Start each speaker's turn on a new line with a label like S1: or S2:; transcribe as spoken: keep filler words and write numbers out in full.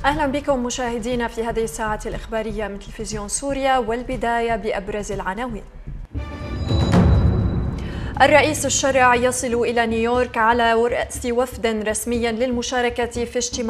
S1: أهلا بكم مشاهدينا في هذه الساعة الإخبارية من تلفزيون سوريا، والبداية بأبرز العناوين. الرئيس الشرع يصل إلى نيويورك على رأس وفد رسمي للمشاركة في اجتماع